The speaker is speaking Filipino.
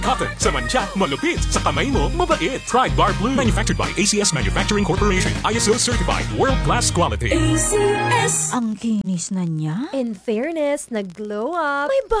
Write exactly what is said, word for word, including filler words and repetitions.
Cotton, sa mantsa, malupit. Sa kamay mo, mabait. Pride Bar Blue. Manufactured by A C S Manufacturing Corporation. I S O certified. World-class quality. A C S. Ang kinis na niya. In fairness, nag-glow up. May